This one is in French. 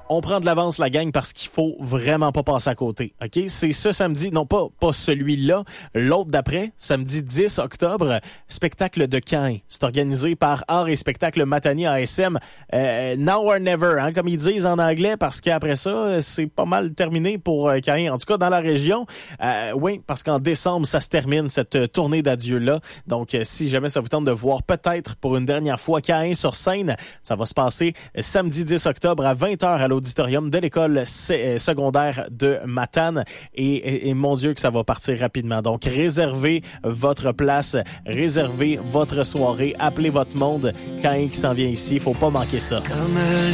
On prend de l'avance, la gang, parce qu'il faut vraiment pas passer à côté. OK? C'est ce samedi, non pas celui-là, l'autre d'après, samedi 10 octobre, spectacle de Caïn. C'est organisé par Art et Spectacle Matani ASM. Now or never, hein, comme ils disent en anglais, parce qu'après ça, c'est pas mal terminé pour Caïn. En tout cas, dans la région, oui, parce qu'en décembre, ça se termine, cette tournée d'adieu-là. Donc, si jamais ça vous tente de voir peut-être pour une dernière fois Caïn sur scène, ça va se passer samedi 10 octobre à 20h à l'auditorium de l'école secondaire de Matane. Et mon Dieu que ça va partir rapidement. Donc, réservez votre place, réservez votre soirée, appelez votre monde. Caïn qui s'en vient ici, faut pas manquer ça.